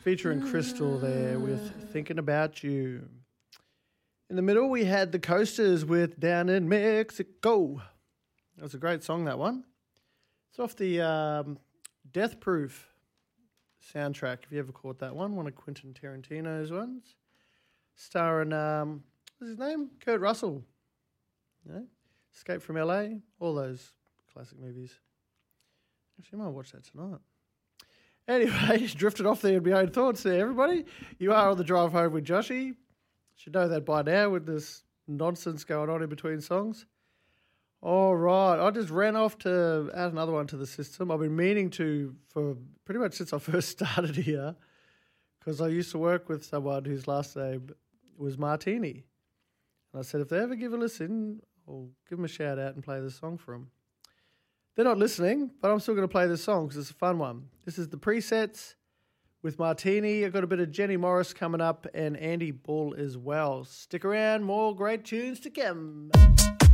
featuring Crystal there with Thinking About You. In the middle, we had the Coasters with Down in Mexico. That was a great song, that one. It's off the Death Proof soundtrack, if you ever caught that one of Quentin Tarantino's ones. Starring, what's his name? Kurt Russell. You know? Escape from LA, all those classic movies. Actually, I might watch that tonight. Anyway, drifted off there with my own thoughts there, everybody. You are on the drive home with Joshy. Should know that by now with this nonsense going on in between songs. All right, I just ran off to add another one to the system. I've been meaning to for pretty much since I first started here, because I used to work with someone whose last name was Martini. And I said, if they ever give a listen, I'll give them a shout out and play this song for them. They're not listening, but I'm still going to play this song because it's a fun one. This is the Presets with Martini. I've got a bit of Jenny Morris coming up and Andy Ball as well. Stick around, more great tunes to come.